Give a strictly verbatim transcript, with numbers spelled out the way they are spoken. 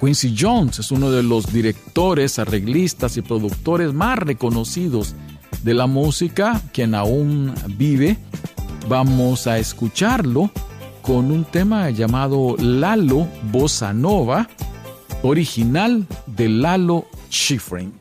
Quincy Jones es uno de los directores, arreglistas y productores más reconocidos de la música, quien aún vive. Vamos a escucharlo con un tema llamado Lalo Bossa Nova, original de Lalo Schifrin.